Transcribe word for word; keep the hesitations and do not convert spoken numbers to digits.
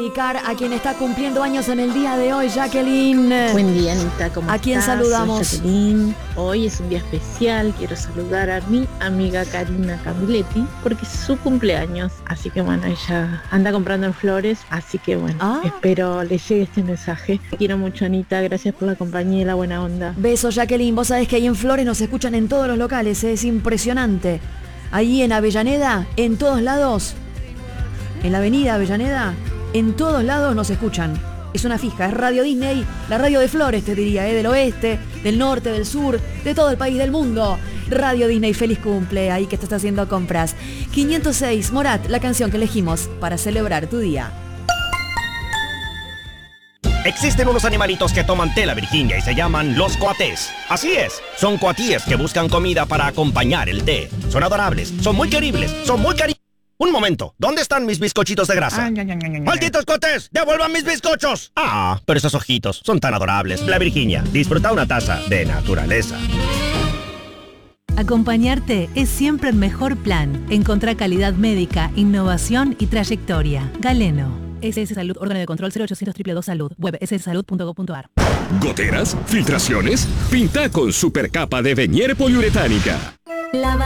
dedicar a quien está cumpliendo años en el día de hoy, Jacqueline. Buen día, Anita, ¿cómo ¿A quién estás? saludamos? Soy Jacqueline. Hoy es un día especial, quiero saludar a mi amiga Karina Camilletti porque es su cumpleaños, así que bueno, ella anda comprando flores, así que bueno, ah. espero le llegue este mensaje. Te quiero mucho, Anita, gracias por la compañía y la buena onda. Besos, Jacqueline. Vos sabés que ahí en Flores nos escuchan en todos los locales, ¿eh? Es impresionante. Ahí en Avellaneda, en todos lados, en la avenida Avellaneda, en todos lados nos escuchan. Es una fija, es Radio Disney, la radio de Flores, te diría, ¿eh? Del oeste, del norte, del sur, de todo el país del mundo. Radio Disney, feliz cumple, ahí que estás haciendo compras. quinientos seis, Morat, la canción que elegimos para celebrar tu día. Existen unos animalitos que toman té la Virginia y se llaman los coatés. Así es, son coatíes que buscan comida para acompañar el té. Son adorables, son muy queribles, son muy cari... Un momento, ¿dónde están mis bizcochitos de grasa? Ay, ay, ay, ay, ¡malditos coatés! ¡Devuelvan mis bizcochos! Ah, pero esos ojitos son tan adorables. La Virginia, disfruta una taza de naturaleza. Acompañarte es siempre el mejor plan. Encontrá calidad médica, innovación y trayectoria. Galeno. S S Salud, órgano de control cero ochocientos dos dos dos Salud. Web s s salud punto gov punto a r. ¿Goteras? ¿Filtraciones? Pinta con supercapa de Venier poliuretánica. Lava